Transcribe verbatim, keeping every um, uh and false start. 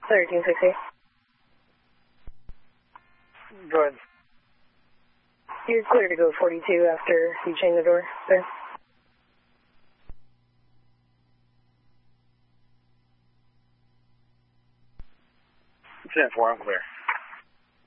thirteen sixty. Go ahead. You're clear to go forty-two after you chain the door, sir. ten four, I'm clear.